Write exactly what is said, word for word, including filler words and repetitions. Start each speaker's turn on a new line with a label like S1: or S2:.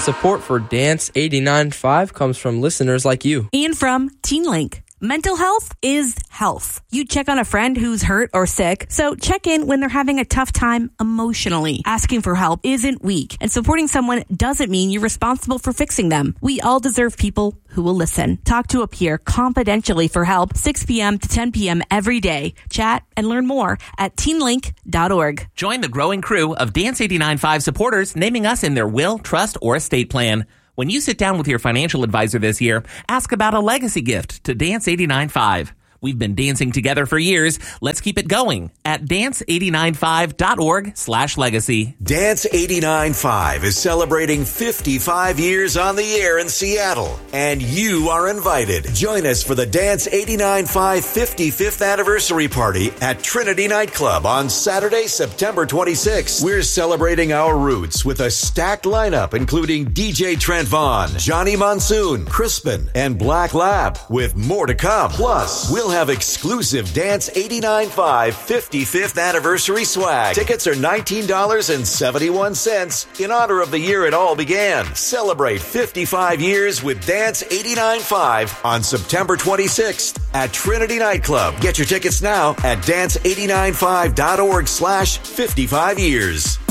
S1: Support for Dance eighty-nine point five comes from listeners like you.
S2: And from TeenLink. Mental health is health. You check on a friend who's hurt or sick, so check in when they're having a tough time emotionally. Asking for help isn't weak, and supporting someone doesn't mean you're responsible for fixing them. We all deserve people who will listen. Talk to a peer confidentially for help six p.m. to ten p.m. every day. Chat and learn more at teen link dot org.
S3: Join the growing crew of Dance eighty-nine point five supporters naming us in their will, trust, or estate plan. When you sit down with your financial advisor this year, ask about a legacy gift to Dance eighty-nine point five. We've been dancing together for years. Let's keep it going at dance eight nine five dot org slash legacy.
S4: Dance eighty-nine point five is celebrating fifty-five years on the air in Seattle, and you are invited. Join us for the Dance eighty-nine point five fifty-fifth anniversary party at Trinity Nightclub on Saturday, September twenty-sixth. We're celebrating our roots with a stacked lineup including D J Trent Vaughn, Johnny Monsoon, Crispin, and Black Lab, with more to come. Plus, we'll have exclusive Dance eighty-nine point five fifty-fifth anniversary swag. Tickets are nineteen dollars and seventy-one cents in honor of the year it all began. Celebrate fifty-five years with Dance eighty-nine point five on September twenty-sixth at Trinity Nightclub. Get your tickets now at dance eighty-nine point five dot org slash fifty-five years.